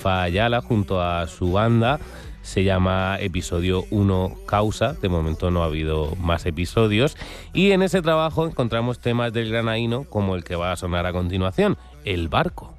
Rafa Ayala junto a su banda. Se llama Episodio 1 Causa. De momento no ha habido más episodios. Y en ese trabajo encontramos temas del granaíno como el que va a sonar a continuación, El Barco.